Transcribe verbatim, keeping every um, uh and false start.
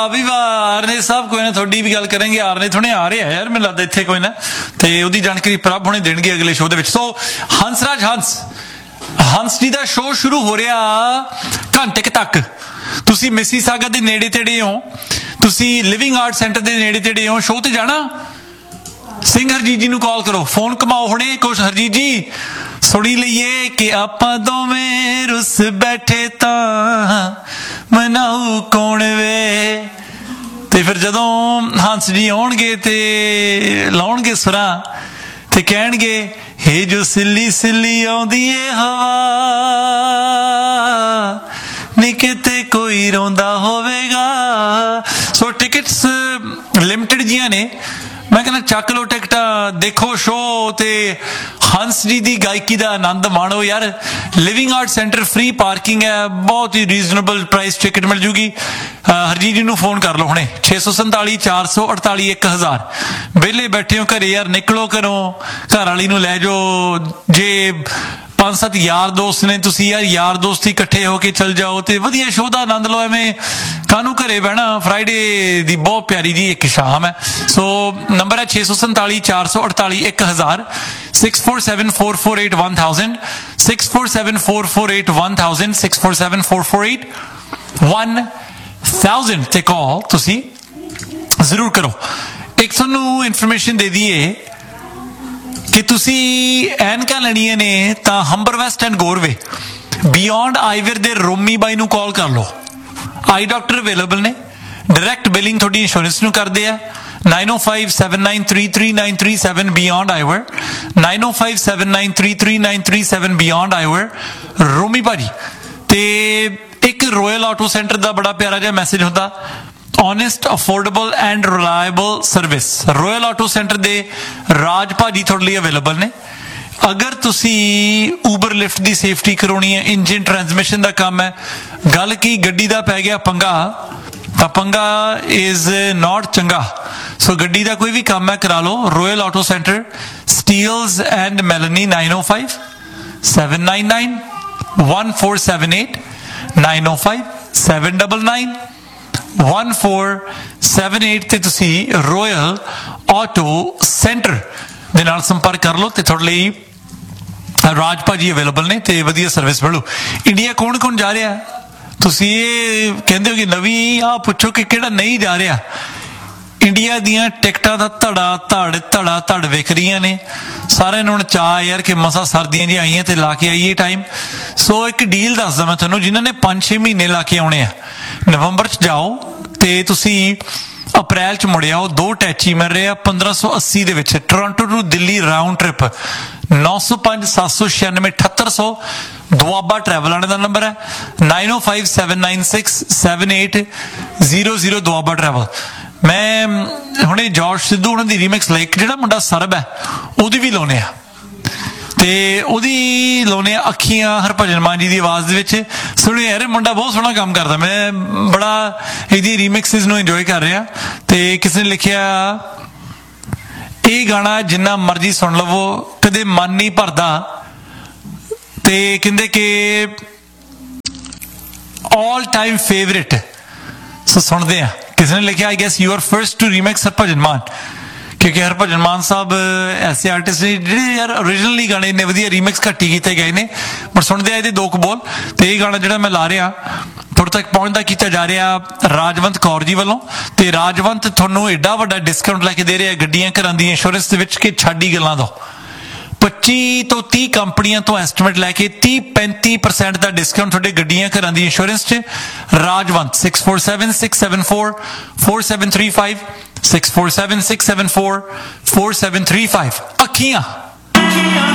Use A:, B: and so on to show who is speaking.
A: वाह भी वाह आरने साहब कोई ना थोड़ी भी गल करेंगे आरने थोड़े आ रहे हैं यार मैं लगता इत्थे कोई ना ते ओदी जानकारी प्रभ हुणे देणगे अगले शो दे विच सो हंसराज हंस हंस जी दा शो शुरू हो रहा घंटे तक तुसी मिसीसागा दे नेड़े तेड़े हो तुसी लिविंग आर्ट सेंटर दे नेड़े तेड़े हो शो ते जाना सिंह हरजीत जी नूं कॉल करो फोन कमाओ हुणे कुछ हरजीत जी सुनी लईए कि आपां दोवें रुस बैठे तां मनाऊ कौन वे ते फिर जदों हंस जी आउणगे ते लाउणगे सुरां ते कहणगे हे जो सिल्ली सिल्ली आउंदी ए हवा नी किते कोई रोंदा होवेगा सो टिकट्स लिमिटेड जियां ने मैं कहना चक लो टिकटा देखो शो ते हंस जी की गायकी का आनंद माणो यार living art centre free parking है बहुत ही रीजनेबल प्राइस टिकट मिल जूगी हरजीत जी नूं फोन कर लो हुणे छे सौ संताली चार सौ अड़ताली एक हज़ार वेले बैठे हो घरे यार निकलो घरों घर वाली नूं लै जाओ जे पांच सत्त यार दोस्त ने तुसी यार यार दोस्त ही इकट्ठे होके चल जाओ तो वधिया शो का आनंद लो एवें कानू घरे बहना फ्राइडे की बहुत प्यारी जी एक शाम है सो नंबर है छे सौ संताली चार सौ अड़ताली एक हज़ार six four seven four four eight one thousand six four seven four four eight one thousand six four seven four four eight one thousand ते कॉल तुसी जरूर करो एक तुहानू इन्फॉर्मेशन दे दिए कि तुसी ऐनका लैनियां ने तां हंबर waste and Gorve beyond eyewear they Romi by नूं कॉल कर लो आई डॉक्टर अवेलेबल ने डायरैक्ट बिलिंग थोड़ी इंश्योरेंस नूं करदे आ नाइन ओ five seven nine three three nine three seven beyond eyewear nine ओ five seven nine three three nine three seven beyond eyewear रोमी भाजी ते एक royal auto centre का बड़ा प्यारा जिहा मैसेज होता honest affordable and reliable service royal auto centre दे राज भाजी थोड़े लिए अवेलेबल ने अगर तुसी ऊबर लिफ्ट की सेफ्टी करवानी है इंजन ट्रांसमिशन का काम है गल की गड्डी का पै गया पंगा तो पंगा इज नॉट चंगा सो गड्डी का कोई भी काम है करा लो royal auto centre steels and Melanie nine O five seven nine nine one four seven eight nine O five seven double nine one four seven eight ते तुसी रॉयल ऑटो सेंटर दे नाल संपर्क कर लो ते थोड़े लिए राज भाजी अवेलेबल ने ते वधिया सर्विस मिलू इंडिया कौन कौन जा रहा तुसी ये कहंदे हो कि नवीं आ पुछो कि किहड़ा नहीं जा रहा इंडिया दियां टिकटां दा धड़ा धड़ धड़ा धड़ विक रही ने सारे हुण चाह यार कि मसा सर्दियां जी आईयां ते ला के आईए टाइम सो एक डील दसदा मैं तुहानूं जिन्हां ने पांच छे महीने ला के आउणे आ नवंबर च जाओ ते तुसी अप्रैल च मुड़ आओ दो टैची मिल रहे पंद्रह सौ अस्सी दे विच Toronto to Delhi round trip नौ सौ पांच सत्त सौ छियानवे अठहत्तर सौ दुआबा ट्रैवल आने का नंबर है नाइन ओ five seven nine six seven eight zero zero Doaba travel मैं हुणे जॉर्ज सिद्धू उन्हां दी रीमिक्स लाइक जिहड़ा मुंडा सरब है ओहदी भी लाउने आ ते ओहदी लाउने अखियां हरभजन मान जी की आवाज़ दे विच सुणियो यार मुंडा बहुत सोहना काम करदा मैं बड़ा इहदी रीमिक्सिस नूं इंजॉय कर रहा ते किसी ने लिखिया ये गाना जिन्ना मर्जी सुन लवो कदे मन नहीं भरदा ते कहंदे कि ऑल टाइम फेवरेट सो सुनते हैं किसी ने लिखा I guess you are first to remix Harbhajan मान क्योंकि हरभजन मान साहब ऐसे आर्टिस्ट ने जिहड़े यार ओरिजिनली गाने इन्ने वधिया रीमिक्स घट्ट ही कीते गए ने पर सुनते आए दो कबोल तो ये गाना जिहड़ा मैं ला रहा थोड़े तक पहुंचता किया जा रहा राजवंत कौर जी वालों तो राजवंत तुहानूं एडा वड्डा डिस्काउंट लैके दे रहा गड्डियां घरां दी इंश्योरेंस दे विच कि छड्ड ही गल्लां दो पच्ची तो तीह कंपनियां तो एस्टिमेट लैके तीह पैंती परसेंट का डिस्काउंट थोड़े गड्डियां घरां दी इंश्योरेंस च Rajwant six four seven six seven four four seven three five six four seven six seven four four seven three five अखियां